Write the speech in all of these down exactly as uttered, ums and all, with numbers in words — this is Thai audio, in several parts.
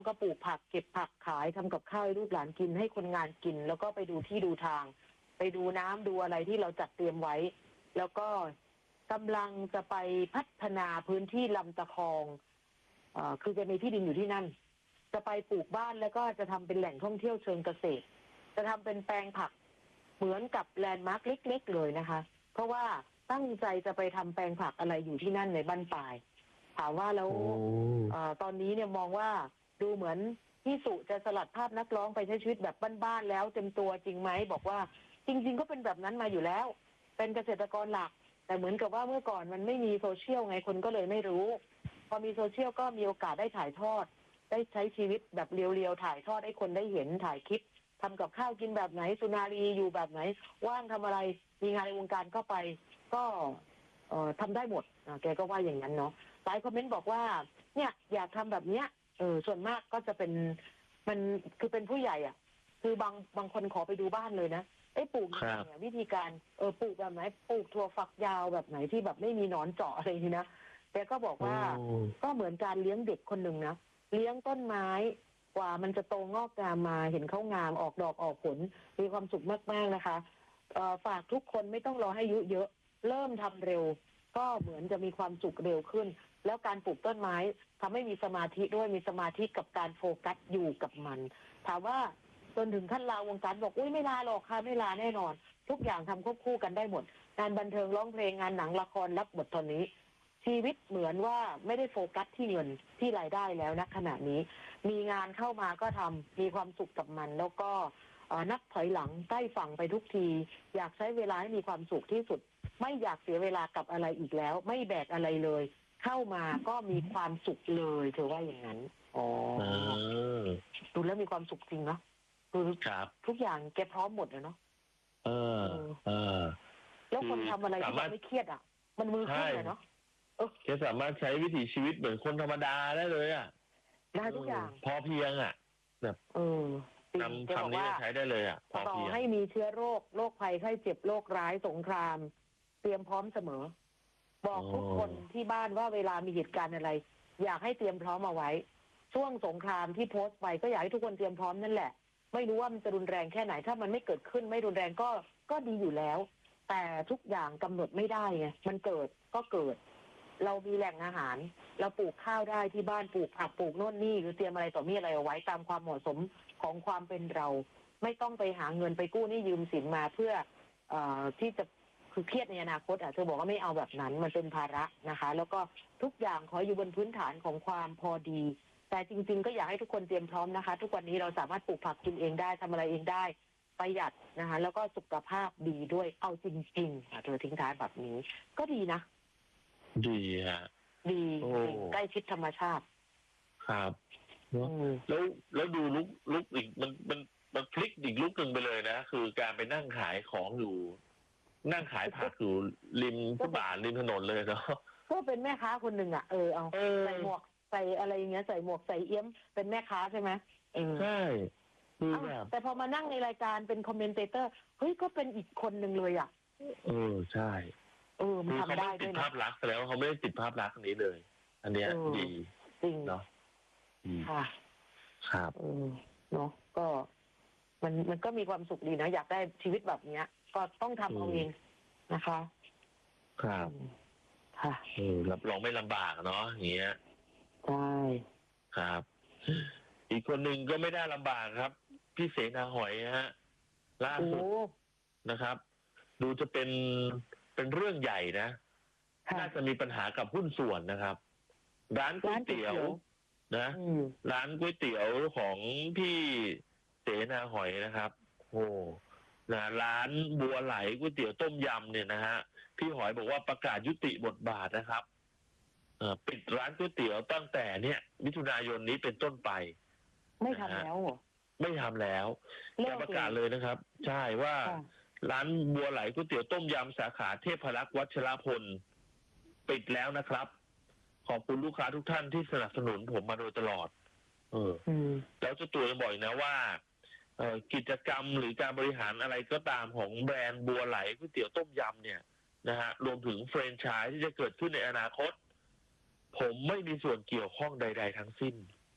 ก็ปลูกผักเก็บผักขายทำกับข้าวให้ลูกหลานกินให้คนงานกิน แล้วก็ไปดูที่ดูทาง ไปดูน้ำดูอะไรที่เราจัดเตรียมไว้ แล้วก็กำลังจะไปพัฒนาพื้นที่ลำตะคองเอ่อคือจะมีที่ดินอยู่ที่นั่น จะไปปลูกบ้านแล้วก็จะทำเป็นแหล่งท่องเที่ยวเชิงเกษตร จะทำเป็นแปลงผักเหมือนกับแลนด์มาร์คเล็กๆเลยนะคะ เพราะว่าตั้งใจจะไปทำแปลงผักอะไรอยู่ที่นั่นในบ้านปลายถามว่าแล้วเอ่อตอนนี้เนี่ยมองว่าดูเหมือนพี่สุจะสลัดภาพนักร้องไปใช้ชีวิตแบบบ้านๆแล้วเต็มตัวจริงไหมบอกว่าจริงๆก็เป็นแบบนั้นมาอยู่แล้ว เป็นเกษตรกรหลัก แต่เหมือนกับว่าเมื่อก่อนมันไม่มีโซเชียลไงคนก็เลยไม่รู้ พอมีโซเชียลก็มีโอกาสได้ถ่ายทอด ได้ใช้ชีวิตแบบเรียวๆถ่ายทอดให้คนได้เห็นถ่ายคลิปทำกับข้าวกินแบบไหนสุนารีอยู่แบบไหนว่างทำอะไรมีงานในวงการก็ไปก็เอ่อทำได้หมดอ่ะแกก็ว่าอย่างนั้นเนาะหลายคอมเมนต์บอกว่าเนี่ยอยากทำแบบเนี้ยเออส่วนมากก็จะเป็นมันคือเป็นผู้ใหญ่อ่ะคือบางบางคนขอไปดูบ้านเลยนะไอ้ปลูกยังไงเนี่ยวิธีการเออปลูกแบบไหนปลูกถั่วฝักยาวแบบไหนที่แบบไม่มีหนอนเจาะอะไรนี่นะแกก็บอกว่าก็เหมือนการเลี้ยงเด็กคนหนึ่งนะเลี้ยงต้นไม้กว่ามันจะโตงอกงามมาเห็นเขางามออกดอกออกผลมีความสุขมากๆนะคะเอ่อฝากทุกคนไม่ต้องรอให้อายุเยอะเริ่มทำเร็วก็เหมือนจะมีความสุขเร็วขึ้นแล้วการปลูกต้นไม้ทำให้มีสมาธิด้วยมีสมาธิกับการโฟกัสอยู่กับมันถามว่าจนถึงขั้นลาวงการบอกอุ้ยไม่ลาหรอกค่ะไม่ลาแน่นอนทุกอย่างทำควบคู่กันได้หมดงานบันเทิงร้องเพลงงานหนังละครรับบทตอนนี้ชีวิตเหมือนว่าไม่ได้โฟกัสที่เงินที่รายได้แล้วณขณะนี้มีงานเข้ามาก็ทำมีความสุขกับมันแล้วก็นับถอยหลังใกล้ฝั่งไปทุกทีอยากใช้เวลาให้มีความสุขที่สุดไม่อยากเสียเวลากับอะไรอีกแล้วไม่แบกอะไรเลยเข้ามาก็มีความสุขเลยเธอว่าอย่างนั้นอ๋อดูแล้วมีความสุขจริงเนาะคือทุกอย่างแกพร้อมหมดเลยเนาะเออเออแล้วคนทำอะไรที่ไม่เครียดอ่ะมันมือขึ้นเลยเนาะแกสามารถใช้วิถีชีวิตเหมือนคนธรรมดาได้เลยอ่ะได้ทุกอย่างพอเพียงอ่ะแบบเออนำคำนี้ใช้ได้เลยอ่ะพอเพียงต่อให้มีเชื้อโรคโรคภัยไข้เจ็บโรคร้ายสงครามเตรียมพร้อมเสมอบอกทุกคนที่บ้านว่าเวลามีเหตุการณ์อะไรอยากให้เตรียมพร้อมเอาไว้ช่วงสงครามที่โพสต์ไปก็อยากให้ทุกคนเตรียมพร้อมนั่นแหละไม่รู้ว่ามันจะรุนแรงแค่ไหนถ้ามันไม่เกิดขึ้นไม่รุนแรงก็ก็ดีอยู่แล้วแต่ทุกอย่างกำหนดไม่ได้ไงมันเกิดก็เกิดเรามีแหล่งอาหารเราปลูกข้าวได้ที่บ้านปลูกผักปลูกโน่นนี่หรือเตรียมอะไรต่อมีอะไรเอาไว้ตามความเหมาะสมของความเป็นเราไม่ต้องไปหาเงินไปกู้หนี้ยืมสินมาเพื่อเอ่อที่จะคือเครียดในอนาคตอ่ะเธอบอกว่าไม่เอาแบบนั้นมันเป็นภาระนะคะแล้วก็ทุกอย่างขออยู่บนพื้นฐานของความพอดีแต่จริงๆก็อยากให้ทุกคนเตรียมพร้อมนะคะทุกวันนี้เราสามารถปลูกผักกินเองได้ทำอะไรเองได้ประหยัดนะคะแล้วก็สุขภาพดีด้วยเอาจริงๆเธอทิ้งท้ายแบบนี้ก็ดีนะดีฮะดีใกล้ชิดธรรมชาติครับแล้วแล้วดูลุกลุกอีกมันมันมันพลิกอีกลุกหนึ่งไปเลยนะคือการไปนั่งขายของอยู่นั่งขายผักอยู่ริมฟุตบาทริมถนนเลยเนาะก็เป็นแม่ค้าคนหนึ่งอ่ะเออเอาใส่หมวกใส่อะไรอย่างเงี้ยใส่หมวกใส่เอี้ยมเป็นแม่ค้าใช่ไหมเออใช่แต่พอมานั่งในรายการเป็นคอมเมนเตเตอร์เฮ้ยก็เป็นอีกคนหนึ่งเลยอ่ะเออใช่เออมันทำได้ด้วยนะเขาไม่ติดภาพลักษณ์แล้วเขาไม่ได้ติดภาพลักษณ์นี้เลย อันเนี้ยดีจริงเนาะค่ะครับเออเนาะก็มันมันก็มีความสุขดีนะอยากได้ชีวิตแบบเนี้ยก็ต้องทำเอาเองนะคะครับค่ะเออรับรองไม่ลำบากเนาะอย่างเงี้ยใช่ครับ อีกคนหนึ่งก็ไม่ได้ลำบากครับพี่เสนาหอยฮะล่าสุดนะครับดูจะเป็นเป็นเรื่องใหญ่นะน่าจะมีปัญหากับหุ้นส่วนนะครับร้านก๋วยเตี๋ยวนะร้านก๋วยเตี๋ยวของพี่เสนาหอยนะครับโอ้นะร้านบัวไหลก๋วยเตี๋ยวต้มยำเนี่ยนะฮะพี่หอยบอกว่าประกาศยุติบทบาทนะครับเอ่อปิดร้านก๋วยเตี๋ยวตั้งแต่เนี่ยมิถุนายนนี้เป็นต้นไปไม่ทำแล้วไม่ทำแล้วจะประกาศเลยนะครับใช่ว่าร้านบัวไหลก๋วยเตี๋ยวต้มยำสาขาเทพรักษ์วัชรพลปิดแล้วนะครับขอบคุณลูกค้าทุกท่านที่สนับสนุนผมมาโดยตลอดเออแล้วเจ้าตัวยังบอกนะว่าเอ่อกิจกรรมหรือการบริหารอะไรก็ตามของแบรนด์บัวไหลก๋วยเตี๋ยวต้มยำเนี่ยนะฮะรวมถึงแฟรนไชส์ที่จะเกิดขึ้นในอนาคตผมไม่มีส่วนเกี่ยวข้องใดๆทั้งสิ้น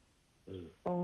อืม